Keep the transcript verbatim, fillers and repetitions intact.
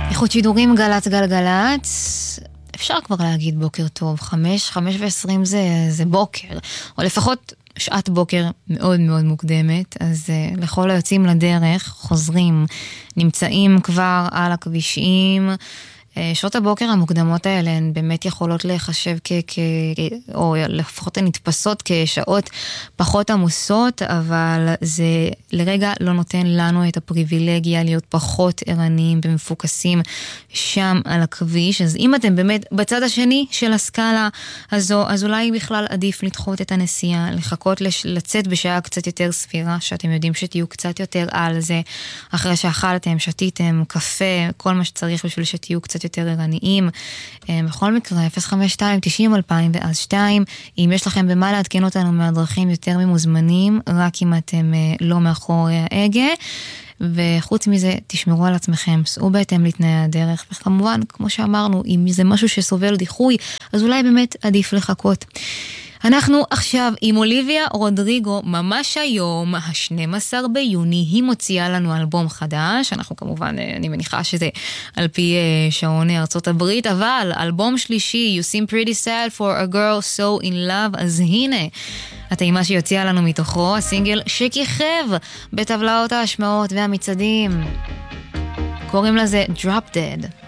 איכות שידורים גלץ גלגלץ, אפשר כבר להגיד בוקר טוב, חמש, חמש ועשרים זה, זה בוקר, או לפחות שעת בוקר מאוד מאוד מוקדמת, אז uh, לכל היוצאים לדרך, חוזרים, נמצאים כבר על הכבישים, שעות הבוקר המוקדמות האלה הן באמת יכולות להיחשב כ... כ... או לפחות הן נתפסות כשעות פחות עמוסות, אבל זה לרגע לא נותן לנו את הפריבילגיה להיות פחות ערניים ומפוקסים שם על הכביש. אז אם אתם באמת בצד השני של הסקאלה הזו, אז אולי בכלל עדיף לדחות את הנסיעה, לחכות לש... לצאת בשעה קצת יותר סבירה, שאתם יודעים שתהיו קצת יותר על זה, אחרי שאכלתם, שתיתם, קפה, כל מה שצריך בשביל שתהיו קצת יותר ערניים. בכל מקרה, אפס חמש שתיים תשעים אלפיים ואז שתיים, אם יש לכם במה לעדכן אותנו מהדרכים יותר ממוזמנים, רק אם אתם לא מאחורי ההגה, וחוץ מזה, תשמרו על עצמכם, סעו בהתאם לתנאי הדרך, וכמובן, כמו שאמרנו, אם זה משהו שסובל דיחוי, אז אולי באמת עדיף לחכות. אנחנו עכשיו עם אוליביה רודריגו, ממש היום, ה-שנים עשר ביוני, היא מוציאה לנו אלבום חדש, אנחנו כמובן, אני מניחה שזה על פי שעון ארצות הברית, אבל אלבום שלישי, You Seem Pretty Sad for a Girl So In Love, אז הנה, הטעימה שיוציאה לנו מתוכו, הסינגל שכיכב בטבלאות ההשמעות והמצעדים, קוראים לזה Drop Dead.